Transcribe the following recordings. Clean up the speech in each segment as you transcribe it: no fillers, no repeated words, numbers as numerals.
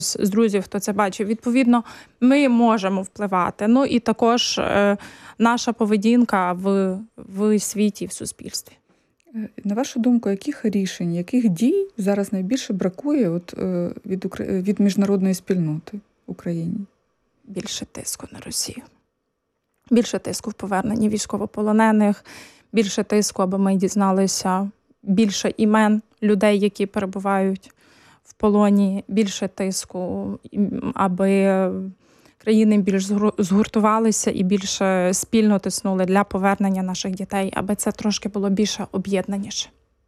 з друзів, хто це бачив. Відповідно, ми можемо впливати. Ну і також наша поведінка в світі, в суспільстві. На вашу думку, яких рішень, яких дій зараз найбільше бракує від міжнародної спільноти в Україні? Більше тиску на Росію. Більше тиску в поверненні військовополонених, більше тиску, аби ми дізналися більше імен людей, які перебувають в полоні, більше тиску, аби країни більш згуртувалися і більше спільно тиснули для повернення наших дітей, аби це трошки було більше об'єднаніше.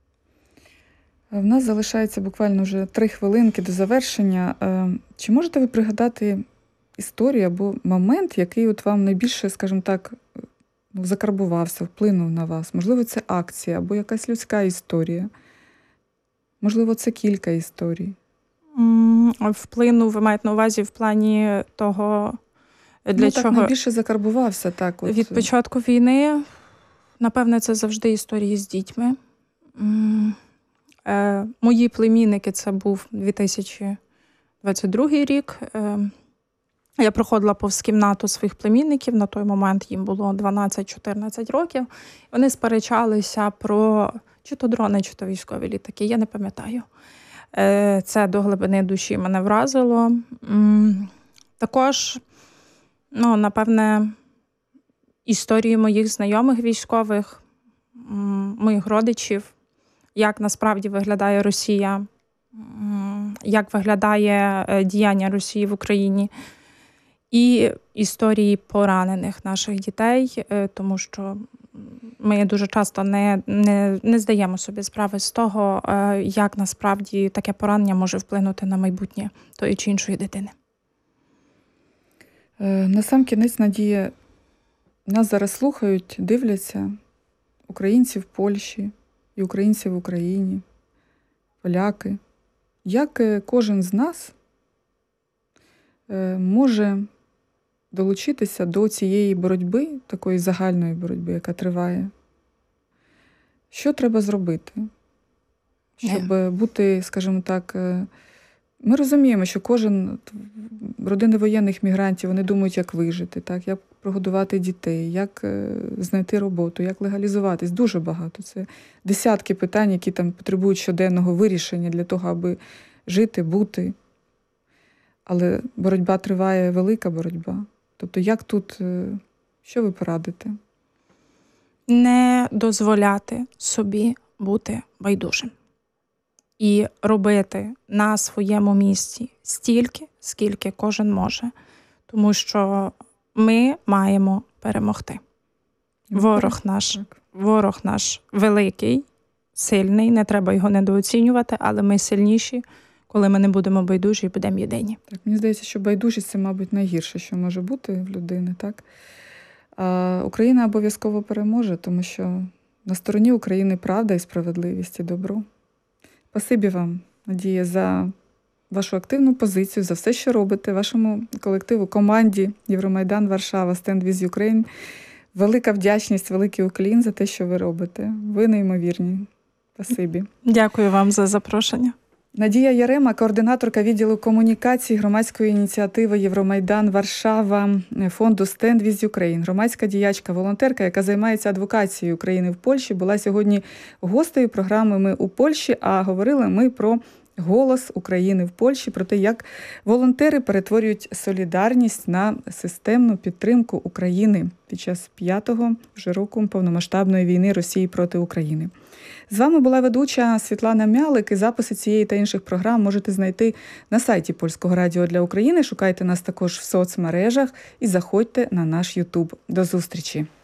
В нас залишається буквально вже 3 хвилинки до завершення. Чи можете ви пригадати історію або момент, який вам найбільше, скажімо так, закарбувався, вплинув на вас? Можливо, це акція або якась людська історія? Можливо, це кілька історій? Вплинув, ви маєте на увазі в плані того, для чого? Так найбільше закарбувався. Так, Від початку війни, напевне, це завжди історії з дітьми. Мої племінники, це був 2022 рік. Я проходила повз кімнату своїх племінників, на той момент їм було 12-14 років. Вони сперечалися про чи то дрони, чи то військові літаки, я не пам'ятаю. Це до глибини душі мене вразило. Також, напевне, історії моїх знайомих військових, моїх родичів, як насправді виглядає Росія, як виглядає діяння Росії в Україні. І історії поранених наших дітей, тому що ми дуже часто не здаємо собі справи з того, як насправді таке поранення може вплинути на майбутнє тої чи іншої дитини. Насамкінець, Надія, нас зараз слухають, дивляться українці в Польщі і українці в Україні, поляки. Як кожен з нас може долучитися до цієї боротьби, такої загальної боротьби, яка триває? Що треба зробити, щоб бути, скажімо так, ми розуміємо, що родини воєнних мігрантів, вони думають, як вижити, так, як прогодувати дітей, як знайти роботу, як легалізуватись. Дуже багато. Це десятки питань, які там потребують щоденного вирішення для того, аби жити, бути. Але боротьба триває, велика боротьба. Тобто як тут, що ви порадите? Не дозволяти собі бути байдужим. І робити на своєму місці стільки, скільки кожен може. Тому що ми маємо перемогти. Ворог наш великий, сильний, не треба його недооцінювати, але ми сильніші, коли ми не будемо байдужі і будемо єдині. Так, мені здається, що байдужість – це, мабуть, найгірше, що може бути в людини, так? Україна обов'язково переможе, тому що на стороні України правда і справедливість, і добро. Спасибі вам, Надія, за вашу активну позицію, за все, що робите, вашому колективу, команді Євромайдан Варшава, Stand with Ukraine. Велика вдячність, великий уклін за те, що ви робите. Ви неймовірні. Спасибі. Дякую вам за запрошення. Надія Ярема, координаторка відділу комунікації громадської ініціативи Євромайдан Варшава, фонду Stand with Ukraine. Громадська діячка, волонтерка, яка займається адвокацією України в Польщі, була сьогодні гостею програми «Ми у Польщі», а говорили ми про голос України в Польщі, про те, як волонтери перетворюють солідарність на системну підтримку України під час 5-го вже року повномасштабної війни Росії проти України. З вами була ведуча Світлана Мялик, і записи цієї та інших програм можете знайти на сайті Польського радіо для України. Шукайте нас також в соцмережах і заходьте на наш YouTube. До зустрічі!